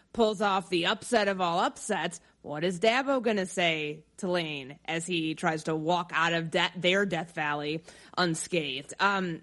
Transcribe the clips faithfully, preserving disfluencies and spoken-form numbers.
pulls off the upset of all upsets, what is Dabo going to say to Lane as he tries to walk out of de- their Death Valley unscathed? Um,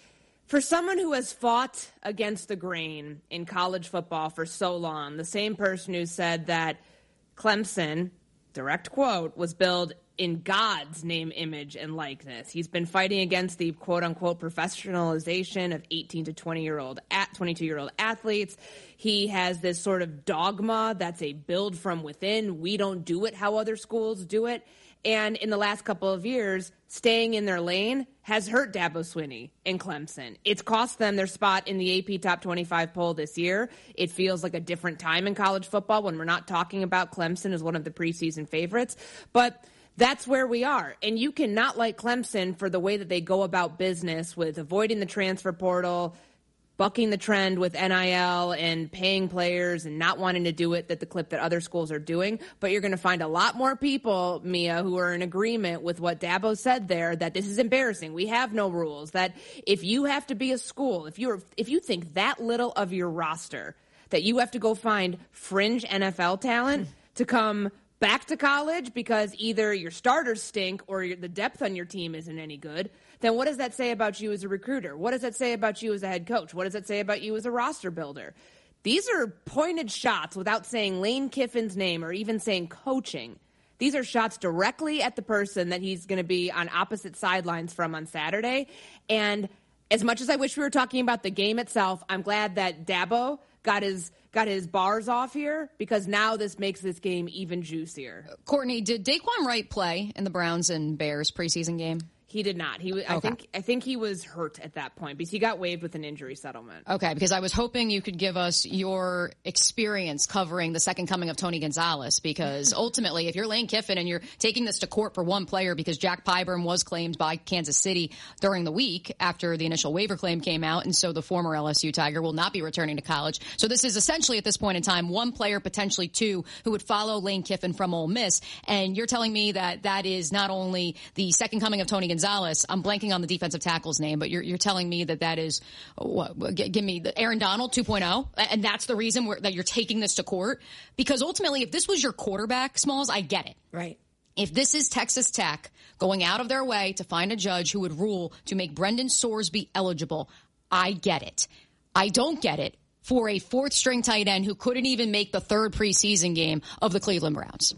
for someone who has fought against the grain in college football for so long, the same person who said that Clemson, direct quote, was built in God's name, image, and likeness. He's been fighting against the quote-unquote professionalization of eighteen to twenty-year-old, at twenty-two-year-old athletes. He has this sort of dogma that's a build from within. We don't do it how other schools do it. And in the last couple of years, staying in their lane has hurt Dabo Swinney and Clemson. It's cost them their spot in the A P Top twenty-five poll this year. It feels like a different time in college football when we're not talking about Clemson as one of the preseason favorites. But that's where we are. And you cannot like Clemson for the way that they go about business with avoiding the transfer portal, bucking the trend with N I L and paying players and not wanting to do it at the clip that other schools are doing. But you're going to find a lot more people, Mia, who are in agreement with what Dabo said there, that this is embarrassing. We have no rules. That if you have to be a school, if you're, if you think that little of your roster, that you have to go find fringe N F L talent to come back to college because either your starters stink or your, the depth on your team isn't any good, then what does that say about you as a recruiter? What does that say about you as a head coach? What does that say about you as a roster builder? These are pointed shots without saying Lane Kiffin's name or even saying coaching. These are shots directly at the person that he's going to be on opposite sidelines from on Saturday. And as much as I wish we were talking about the game itself, I'm glad that Dabo got his got his bars off here because now this makes this game even juicier. Courtney, did Daquan Wright play in the Browns and Bears preseason game? He did not. He, okay. I think, I think he was hurt at that point because he got waived with an injury settlement. Okay, because I was hoping you could give us your experience covering the second coming of Tony Gonzalez. Because ultimately, if you're Lane Kiffin and you're taking this to court for one player because Jack Pyburn was claimed by Kansas City during the week after the initial waiver claim came out, and so the former L S U Tiger will not be returning to college. So this is essentially at this point in time one player, potentially two, who would follow Lane Kiffin from Ole Miss. And you're telling me that that is not only the second coming of Tony Gonzalez. Gonzalez, I'm blanking on the defensive tackle's name, but you're, you're telling me that that is, what, give me the Aaron Donald two point oh, and that's the reason we're, that you're taking this to court? Because ultimately, if this was your quarterback, Smalls, I get it. Right. If this is Texas Tech going out of their way to find a judge who would rule to make Brendan Sorsby eligible, I get it. I don't get it for a fourth-string tight end who couldn't even make the third preseason game of the Cleveland Browns.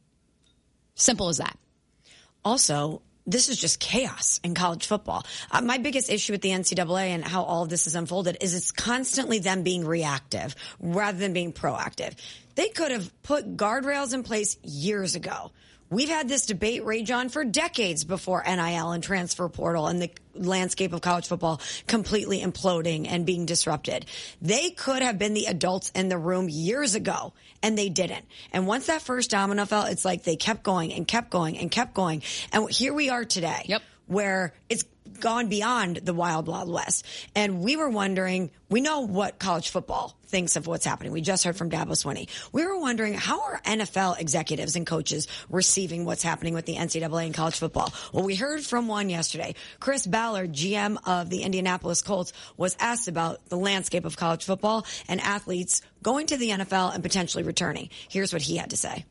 Simple as that. Also, this is just chaos in college football. Uh, my biggest issue with the N C double A and how all of this is unfolded is it's constantly them being reactive rather than being proactive. They could have put guardrails in place years ago. We've had this debate rage on for decades before N I L and transfer portal and the landscape of college football completely imploding and being disrupted. They could have been the adults in the room years ago, and they didn't. And once that first domino fell, it's like they kept going and kept going and kept going. And here we are today, yep. where it's gone beyond the wild, wild west. And we were wondering, we know what college football thinks of what's happening. We just heard from Dabo Swinney. We were wondering, how are N F L executives and coaches receiving what's happening with the N C double A and college football? Well, we heard from one yesterday. Chris Ballard, G M of the Indianapolis Colts, was asked about the landscape of college football and athletes going to the N F L and potentially returning. Here's what he had to say.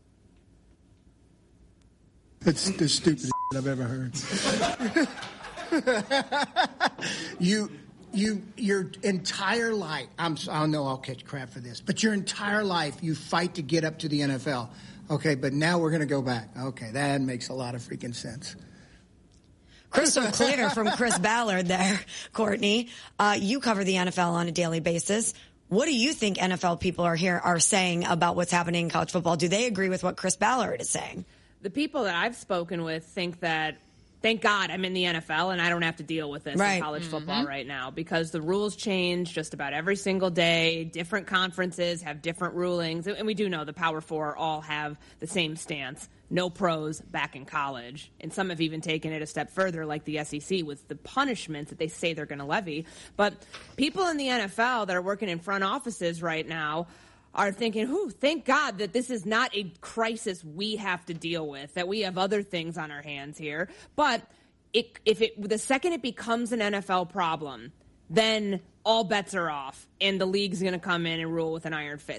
It's the stupidest I've ever heard. you, you, your entire life, I'm, I know I'll catch crap for this, but your entire life you fight to get up to the N F L. Okay, but now we're going to go back. Okay, that makes a lot of freaking sense. Crystal clear from Chris Ballard there, Courtney. Uh, you cover the N F L on a daily basis. What do you think N F L people are here are saying about what's happening in college football? Do they agree with what Chris Ballard is saying? The people that I've spoken with think that, thank God I'm in the N F L and I don't have to deal with this right. in college mm-hmm. football right now because the rules change just about every single day. Different conferences have different rulings. And we do know the Power Four all have the same stance. No pros back in college. And some have even taken it a step further, like the S E C, with the punishments that they say they're going to levy. But people in the N F L that are working in front offices right now are thinking, whew, thank God that this is not a crisis we have to deal with, that we have other things on our hands here. But it, if it, the second it becomes an N F L problem, then all bets are off, and the league's going to come in and rule with an iron fist.